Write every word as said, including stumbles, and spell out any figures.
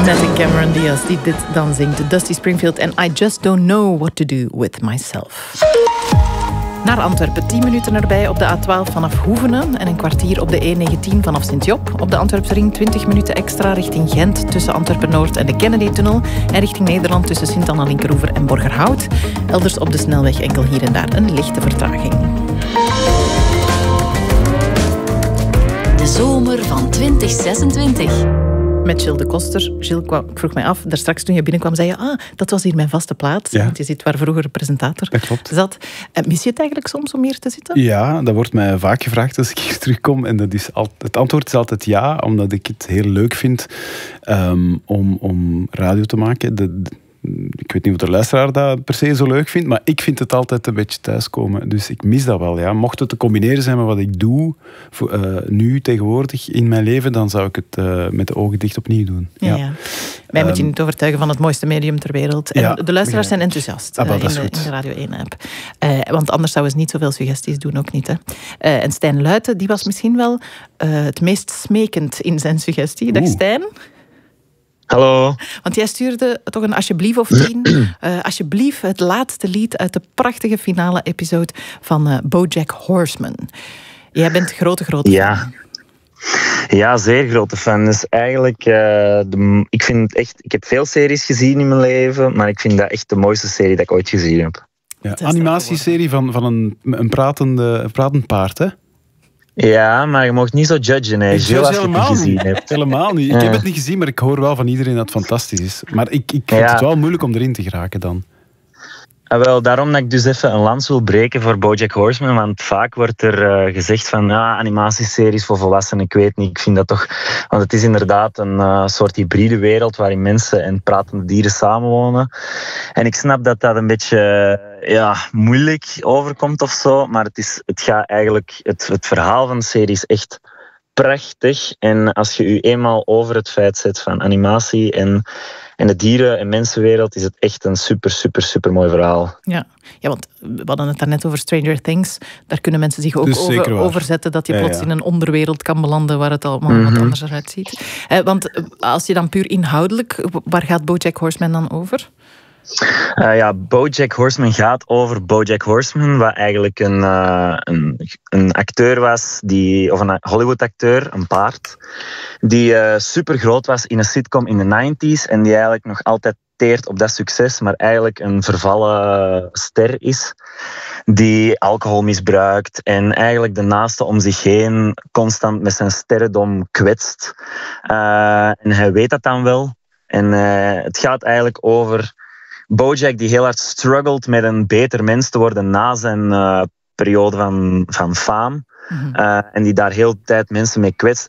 Net en Cameron Diaz die dit dan zingt. Dusty Springfield en I Just Don't Know What To Do With Myself. Naar Antwerpen, tien minuten erbij op de A twaalf vanaf Hoevenen en een kwartier op de E negentien vanaf Sint-Job. Op de Antwerpsring twintig minuten extra richting Gent tussen Antwerpen-Noord en de Kennedy-tunnel en richting Nederland tussen Sint-Anna-Linkeroever en Borgerhout. Elders op de snelweg enkel hier en daar een lichte vertraging. De zomer van twintig zesentwintig. Met Gilles de Koster. Gilles, ik vroeg mij af, daar straks toen je binnenkwam, zei je, ah, dat was hier mijn vaste plaats. Ja. Want je zit waar vroeger de presentator zat. Mis je het eigenlijk soms om hier te zitten? Ja, dat wordt mij vaak gevraagd als ik hier terugkom. En dat is altijd, het antwoord is altijd ja, omdat ik het heel leuk vind um, om, om radio te maken. De, de, ik weet niet of de luisteraar dat per se zo leuk vindt, maar ik vind het altijd een beetje thuiskomen. Dus ik mis dat wel. Ja. Mocht het te combineren zijn met wat ik doe voor, uh, nu tegenwoordig in mijn leven, dan zou ik het uh, met de ogen dicht opnieuw doen. Ja, ja. Mij um, moet je niet overtuigen van het mooiste medium ter wereld. En ja, de luisteraars ja. zijn enthousiast ah, uh, in, de, in de Radio één-app. Uh, want anders zouden ze niet zoveel suggesties doen, ook niet. Hè. Uh, en Stijn Luiten, die was misschien wel uh, het meest smekend in zijn suggestie. Dag Stijn. Hallo. Want jij stuurde toch een alsjeblieft of tien. Uh, alsjeblieft het laatste lied uit de prachtige finale episode van uh, BoJack Horseman. Jij bent grote, grote ja. fan. Ja, zeer grote fan. Dus eigenlijk, uh, de, ik vind het echt... Ik heb veel series gezien in mijn leven, maar ik vind dat echt de mooiste serie dat ik ooit gezien heb. Ja, animatieserie van, van een, een, pratende, een pratend paard, hè? Ja, maar je mag niet zo judgen, hè. Gilles, als je het niet gezien hebt. Helemaal niet. Ik ja. heb het niet gezien, maar ik hoor wel van iedereen dat het fantastisch is. Maar ik, ik vind ja. het wel moeilijk om erin te geraken dan. Ah, wel, daarom dat ik dus even een lans wil breken voor BoJack Horseman, want vaak wordt er uh, gezegd van ah, animatieseries voor volwassenen, ik weet niet, ik vind dat toch... Want het is inderdaad een uh, soort hybride wereld waarin mensen en pratende dieren samenwonen. En ik snap dat dat een beetje uh, ja, moeilijk overkomt of zo, maar het, is, het gaat eigenlijk... Het, het verhaal van de serie is echt prachtig. En als je je eenmaal over het feit zet van animatie en... En de dieren- en mensenwereld is het echt een super, super, super mooi verhaal. Ja, ja, want we hadden het daarnet over Stranger Things. Daar kunnen mensen zich ook dus over, over zetten dat je plots ja, ja. in een onderwereld kan belanden waar het allemaal mm-hmm. wat anders eruit ziet. Eh, want als je dan puur inhoudelijk, waar gaat BoJack Horseman dan over? Uh, ja, BoJack Horseman gaat over BoJack Horseman, wat eigenlijk een, uh, een, een acteur was, die, of een Hollywood-acteur, een paard, die uh, super groot was in een sitcom in de nineties en die eigenlijk nog altijd teert op dat succes, maar eigenlijk een vervallen ster is, die alcohol misbruikt en eigenlijk de naasten om zich heen constant met zijn sterrendom kwetst. Uh, en hij weet dat dan wel. En uh, het gaat eigenlijk over BoJack die heel hard struggelt met een beter mens te worden na zijn uh, periode van, van faam. Mm-hmm. Uh, en die daar heel de tijd mensen mee kwetst.